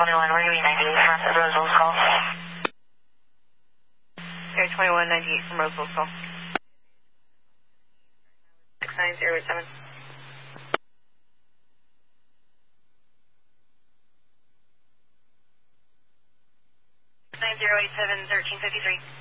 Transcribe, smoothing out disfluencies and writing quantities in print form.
21, we're giving 98 from Rosevelle's call. Air 2198 from Rosevelle's call. 69087. 9087, 1353.